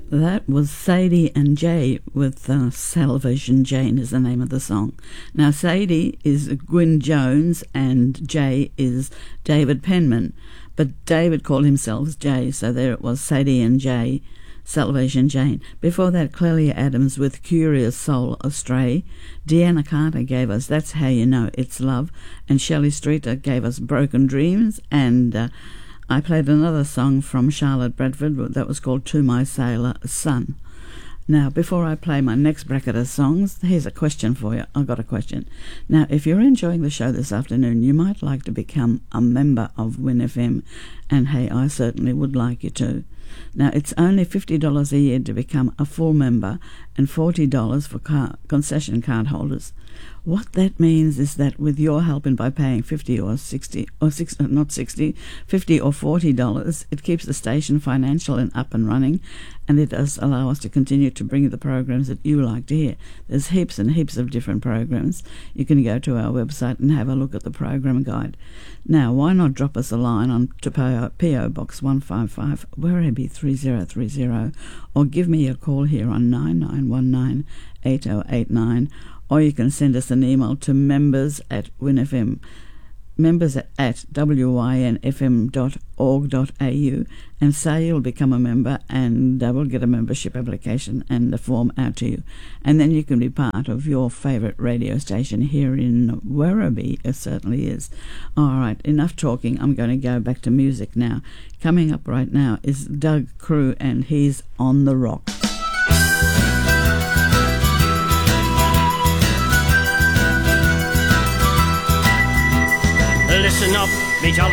That was Sadie and Jay with Salvation Jane is the name of the song. Now Sadie is Gwyn Jones and Jay is David Penman, but David called himself Jay, so there it was, Sadie and Jay, Salvation Jane. Before that, Clelia Adams with Curious Soul Astray. Deanna Carter gave us That's How You Know It's Love, and Shelley Streeter gave us Broken Dreams, and I played another song from Charlotte Bradford that was called To My Sailor Son. Now, before I play my next bracket of songs, here's a question for you. I've got a question. Now, if you're enjoying the show this afternoon, you might like to become a member of Win FM, and hey, I certainly would like you to. Now, it's only $50 a year to become a full member and $40 for concession card holders. What that means is that with your help and by paying $50 or $60 or $50 or $40, it keeps the station financial and up and running, and it does allow us to continue to bring the programs that you like to hear. There's heaps and heaps of different programs. You can go to our website and have a look at the program guide. Now, why not drop us a line on to P.O. Box 155, Werribee 3030, or give me a call here on 9919 8089, or you can send us an email to members@winfm, members@winfm.org.au, and say you'll become a member, and we'll get a membership application and the form out to you. And then you can be part of your favourite radio station here in Werribee. It certainly is. All right, enough talking. I'm going to go back to music now. Coming up right now is Doug Crew, and he's On the Rock. Listen up, me jolly